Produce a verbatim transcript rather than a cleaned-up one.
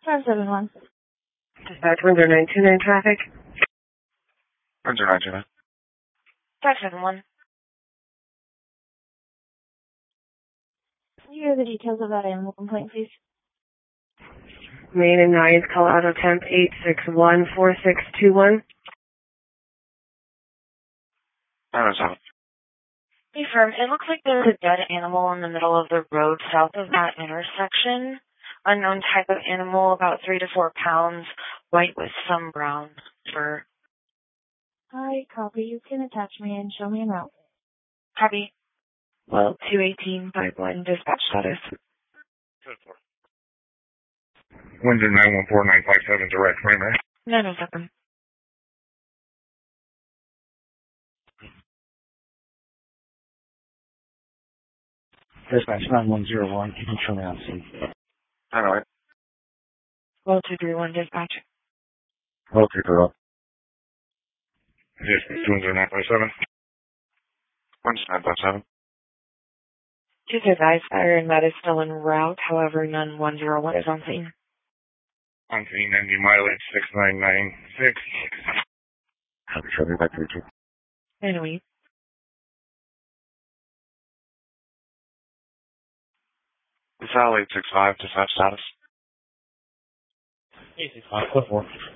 five seven one. Dispatch one zero nine two nine traffic. one zero nine two nine. five seven one. Can you hear the details of that animal complaint, please? Main and ninth, call auto temp eight six one four six two one. nine oh seven. Hey, firm. It looks like there's a dead animal in the middle of the road south of that intersection. Unknown type of animal, about three to four pounds, white with some brown fur. Hi, copy. You can attach me and show me a route. Copy. Well, two eighteen pipeline dispatch status. Windsor nine one four nine five seven direct primary. nine oh seven. Dispatch nine one zero one, you can show me on scene. nine oh eight. Well, two three one dispatch. Okay, girl. Dispatch two zero nine five seven. one zero nine five seven. Two says ice fire, and that is still en route. However, none one zero one is on scene. On scene, N D mileage six nine nine six. Copy, show me back three two. Anyway. Sal eight six five, dispatch status. eight six five, four four.